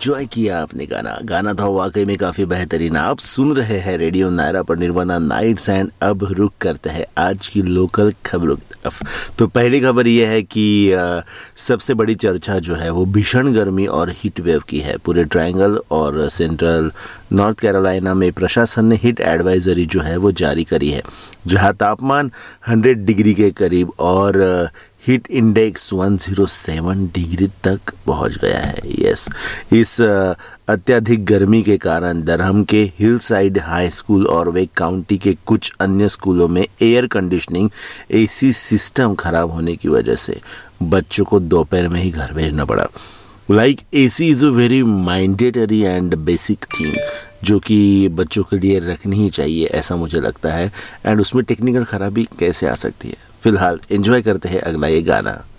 Enjoy किया आपने गाना था वाकई में काफ़ी बेहतरीन। आप सुन रहे हैं रेडियो नायरा पर निर्वाणा नाइट्स एंड अब रुक करते हैं आज की लोकल खबरों की तरफ। तो पहली खबर यह है कि सबसे बड़ी चर्चा जो है वो भीषण गर्मी और हीट वेव की है। पूरे ट्रायंगल और सेंट्रल नॉर्थ कैरोलिना में प्रशासन ने हीट एडवाइजरी जो है वो जारी करी है, जहां तापमान 100 डिग्री के करीब और हीट इंडेक्स 107 डिग्री तक पहुंच गया है। यस, इस अत्यधिक गर्मी के कारण दरहम के हिल साइड हाई स्कूल और वेक काउंटी के कुछ अन्य स्कूलों में एयर कंडीशनिंग एसी सिस्टम खराब होने की वजह से बच्चों को दोपहर में ही घर भेजना पड़ा। Like AC is a very mandatory and basic thing जो कि बच्चों के लिए रखनी ही चाहिए, ऐसा मुझे लगता है। एंड उसमें टेक्निकल खराबी कैसे आ सकती है। फिलहाल एंजॉय करते हैं अगला ये गाना।